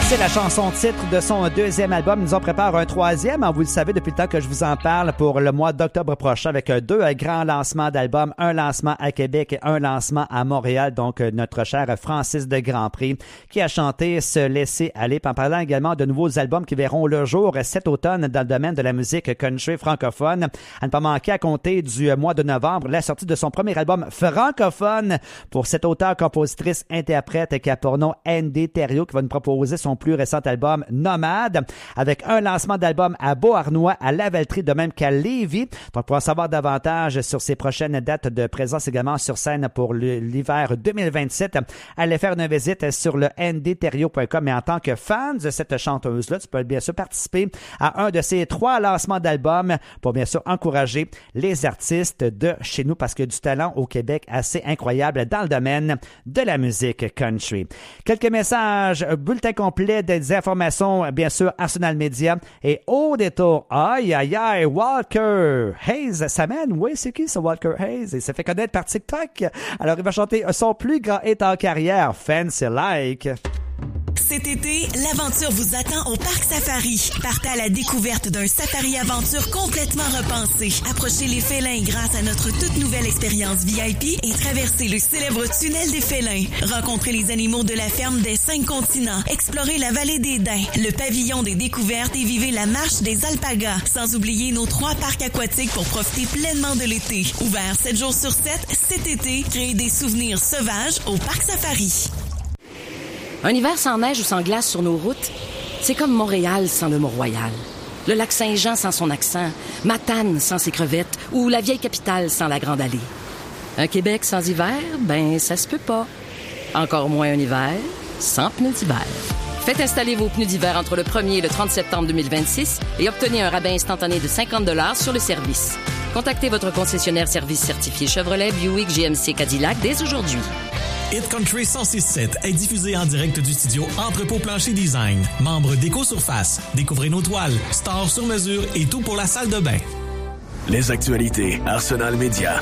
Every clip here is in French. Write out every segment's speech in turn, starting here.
C'est la chanson titre de son deuxième album. Nous en prépare un troisième. Vous le savez depuis le temps que je vous en parle pour le mois d'octobre prochain avec deux grands lancements d'albums. Un lancement à Québec et un lancement à Montréal. Donc, notre cher Francis de Grandpré qui a chanté Se laisser aller en parlant également de nouveaux albums qui verront le jour cet automne dans le domaine de la musique country francophone. À ne pas manquer à compter du mois de novembre la sortie de son premier album francophone pour cette auteure-compositrice-interprète qui a pour nom Andy Thériault qui va nous proposer son plus récent album Nomade avec un lancement d'album à Beauharnois, à Lavaltrie, de même qu'à Lévis. Donc, pour en savoir davantage sur ses prochaines dates de présence également sur scène pour l'hiver 2027, allez faire une visite sur le ndthériault.com. Mais en tant que fan de cette chanteuse-là, tu peux bien sûr participer à un de ces 3 lancements d'albums pour bien sûr encourager les artistes de chez nous parce qu'il y a du talent au Québec assez incroyable dans le domaine de la musique country. Quelques messages, bulletin complet des informations, bien sûr, Arsenal Media et au détour, aïe, Walker Hayes, ça mène, oui, c'est qui ce Walker Hayes? Il s'est fait connaître par TikTok. Alors, il va chanter son plus grand hit en carrière, Fancy Like. Cet été, l'aventure vous attend au Parc Safari. Partez à la découverte d'un safari-aventure complètement repensé. Approchez les félins grâce à notre toute nouvelle expérience VIP et traversez le célèbre tunnel des félins. Rencontrez les animaux de la ferme des 5 continents. Explorez la vallée des Daims, le pavillon des découvertes et vivez la marche des alpagas. Sans oublier nos 3 parcs aquatiques pour profiter pleinement de l'été. Ouvert 7 jours sur 7, cet été, créez des souvenirs sauvages au Parc Safari. Un hiver sans neige ou sans glace sur nos routes, c'est comme Montréal sans le Mont-Royal, le lac Saint-Jean sans son accent, Matane sans ses crevettes ou la vieille capitale sans la Grande Allée. Un Québec sans hiver, ben ça se peut pas. Encore moins un hiver sans pneus d'hiver. Faites installer vos pneus d'hiver entre le 1er et le 30 septembre 2026 et obtenez un rabais instantané de 50 $ sur le service. Contactez votre concessionnaire service certifié Chevrolet, Buick, GMC, Cadillac dès aujourd'hui. Hit Country 106.7 est diffusé en direct du studio Entrepôt Plancher Design. Membre d'Éco-Surface. Découvrez nos toiles, stores sur mesure et tout pour la salle de bain. Les actualités Arsenal Media.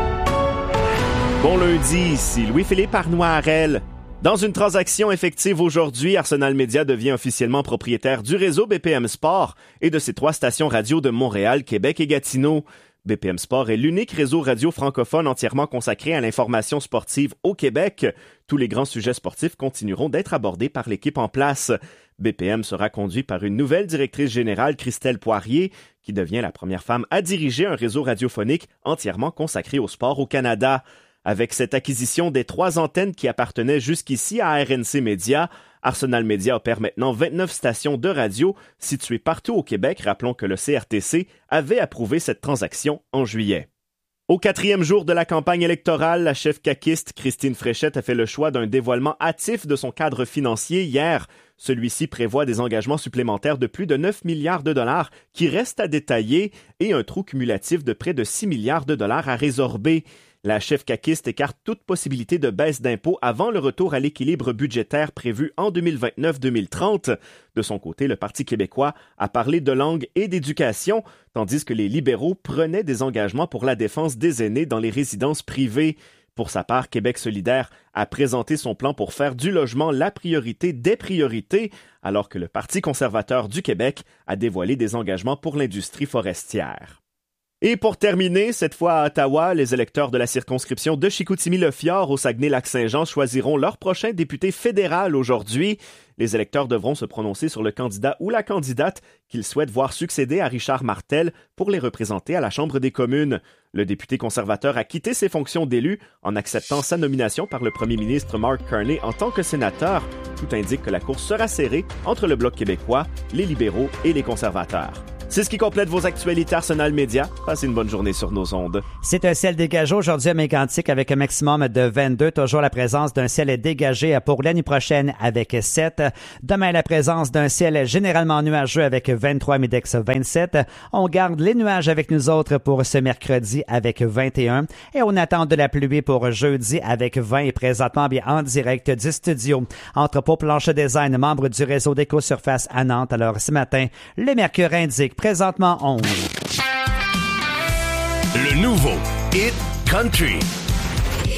Bon lundi, ici Louis-Philippe Arnois-Harel. Dans une transaction effective aujourd'hui, Arsenal Media devient officiellement propriétaire du réseau BPM Sport et de ses 3 stations radio de Montréal, Québec et Gatineau. BPM Sport est l'unique réseau radio francophone entièrement consacré à l'information sportive au Québec. Tous les grands sujets sportifs continueront d'être abordés par l'équipe en place. BPM sera conduit par une nouvelle directrice générale, Christelle Poirier, qui devient la première femme à diriger un réseau radiophonique entièrement consacré au sport au Canada. Avec cette acquisition des 3 antennes qui appartenaient jusqu'ici à RNC Média, Arsenal Media opère maintenant 29 stations de radio situées partout au Québec. Rappelons que le CRTC avait approuvé cette transaction en juillet. Au 4e jour de la campagne électorale, la chef caquiste Christine Fréchette a fait le choix d'un dévoilement hâtif de son cadre financier hier. Celui-ci prévoit des engagements supplémentaires de plus de 9 milliards de dollars qui restent à détailler et un trou cumulatif de près de 6 milliards de dollars à résorber. La chef caquiste écarte toute possibilité de baisse d'impôts avant le retour à l'équilibre budgétaire prévu en 2029-2030. De son côté, le Parti québécois a parlé de langue et d'éducation, tandis que les libéraux prenaient des engagements pour la défense des aînés dans les résidences privées. Pour sa part, Québec solidaire a présenté son plan pour faire du logement la priorité des priorités, alors que le Parti conservateur du Québec a dévoilé des engagements pour l'industrie forestière. Et pour terminer, cette fois à Ottawa, les électeurs de la circonscription de Chicoutimi-Le-Fjord au Saguenay-Lac-Saint-Jean choisiront leur prochain député fédéral aujourd'hui. Les électeurs devront se prononcer sur le candidat ou la candidate qu'ils souhaitent voir succéder à Richard Martel pour les représenter à la Chambre des communes. Le député conservateur a quitté ses fonctions d'élu en acceptant sa nomination par le premier ministre Mark Carney en tant que sénateur. Tout indique que la course sera serrée entre le Bloc québécois, les libéraux et les conservateurs. C'est ce qui complète vos actualités Arsenal Media. Passez une bonne journée sur nos ondes. C'est un ciel dégagé aujourd'hui à Mégantic avec un maximum de 22. Toujours la présence d'un ciel dégagé pour l'année prochaine avec 7. Demain, la présence d'un ciel généralement nuageux avec 23, Midex 27. On garde les nuages avec nous autres pour ce mercredi avec 21. Et on attend de la pluie pour jeudi avec 20 et présentement bien en direct du studio. Entrepôt Plancher Design, membre du réseau d'Éco-Surface à Nantes. Alors ce matin, le mercure indique présentement 11. Le nouveau Hit Country